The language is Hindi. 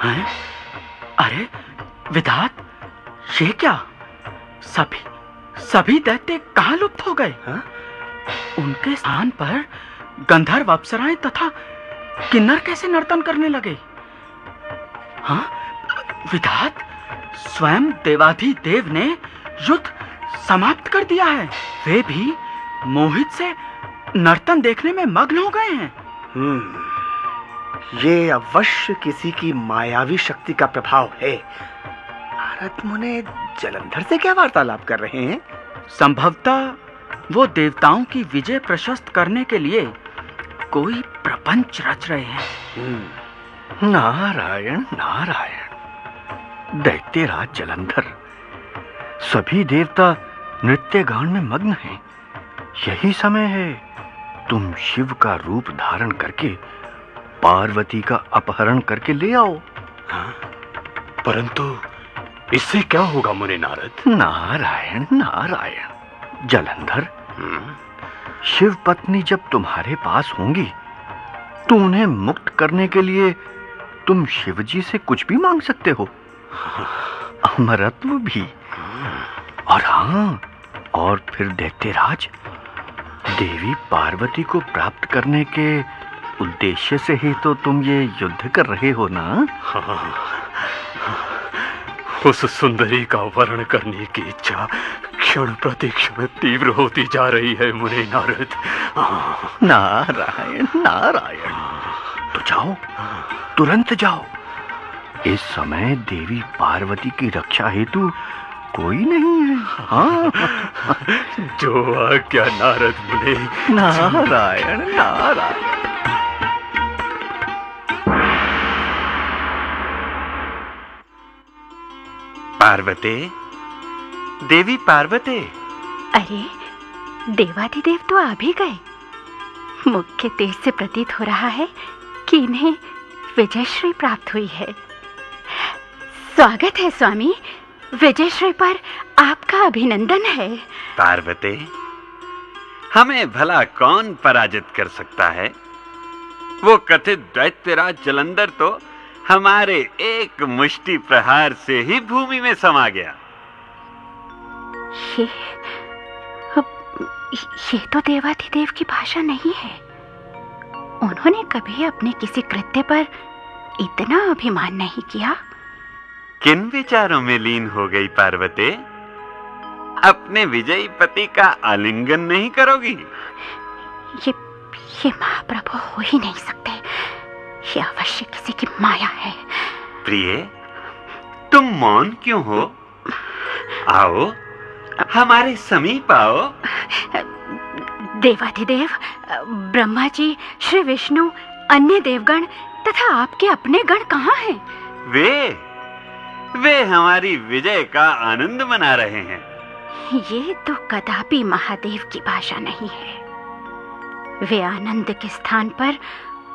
हैं? अरे विधात, ये क्या? सभी दैत्य कहाँ लुप्त हो गए? उनके स्थान पर गंधर्व अप्सराएं तथा किन्नर कैसे नर्तन करने लगे? हाँ विधात, स्वयं देवाधिदेव ने युद्ध समाप्त कर दिया है। वे भी मोहित से नर्तन देखने में मग्न हो गए हैं। ये अवश्य किसी की मायावी शक्ति का प्रभाव है। नारद मुनि जलंधर से क्या वार्तालाप कर रहे हैं? संभवतः वो देवताओं की विजय प्रशस्त करने के लिए कोई प्रपंच रच रहे हैं। नारायण नारायण। दैत्यराज जलंधर, सभी देवता नृत्य गान में मग्न हैं। यही समय है तुम शिव का रूप धारण करके पार्वती का अपहरण करके ले आओ। परंतु इससे क्या होगा मुनि नारद? नारायण नारायण। जलंधर, शिव पत्नी जब तुम्हारे पास होंगी तो उन्हें मुक्त करने के लिए तुम शिव जी से कुछ भी मांग सकते हो, अमरत्व भी। और हाँ, और फिर दैत्यराज, देवी पार्वती को प्राप्त करने के उद्देश्य से ही तो तुम ये युद्ध कर रहे हो ना? उस सुंदरी का वर्ण करने की इच्छा क्षण प्रति क्षण तीव्र होती जा रही है मुनि नारद। नारायण नारायण। तो जाओ, तुरंत जाओ। इस समय देवी पार्वती की रक्षा हेतु कोई नहीं है। हाँ। जो आज्ञा नारद मुनि। नारायण नारायण। पार्वती, देवी पार्वती। अरे देवाधिदेव तो आ भी गए। मुख्य तेज से प्रतीत हो रहा है कि इन्हें विजयश्री प्राप्त हुई है। स्वागत है स्वामी, विजयश्री पर आपका अभिनंदन है। पार्वती, हमें भला कौन पराजित कर सकता है? वो कथित दैत्यराज जलंधर तो हमारे एक मुष्टि प्रहार से ही भूमि में समा गया। ये तो देवाधिदेव की भाषा नहीं है। उन्होंने कभी अपने किसी कृत्य पर इतना अभिमान नहीं किया। किन विचारों में लीन हो गई पार्वती? अपने विजयी पति का आलिंगन नहीं करोगी? ये महाप्रभु हो ही नहीं सकते। ये अवश्य किसी की माया है। प्रिय, तुम मौन क्यों हो? आओ, हमारे समीप आओ। देवाधिदेव, ब्रह्मा जी, श्री विष्णु, अन्य देवगण तथा आपके अपने गण कहाँ हैं? वे हमारी विजय का आनंद मना रहे हैं। ये तो कदापि महादेव की भाषा नहीं है। वे आनंद के स्थान पर